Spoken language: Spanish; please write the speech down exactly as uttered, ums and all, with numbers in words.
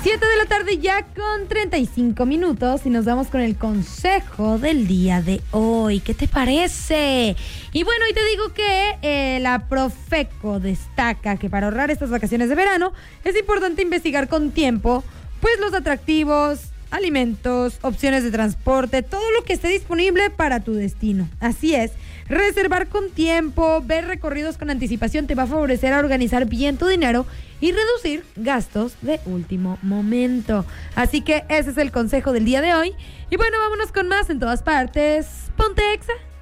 siete de la tarde ya con treinta y cinco minutos y nos vamos con el consejo del día de hoy. ¿Qué te parece? Y bueno, hoy te digo que eh, la Profeco destaca que para ahorrar estas vacaciones de verano es importante investigar con tiempo pues los atractivos, alimentos, opciones de transporte, todo lo que esté disponible para tu destino. Así es, reservar con tiempo, ver recorridos con anticipación te va a favorecer a organizar bien tu dinero y reducir gastos de último momento. Así que ese es el consejo del día de hoy. Y bueno, vámonos con más en todas partes. Ponte Exa.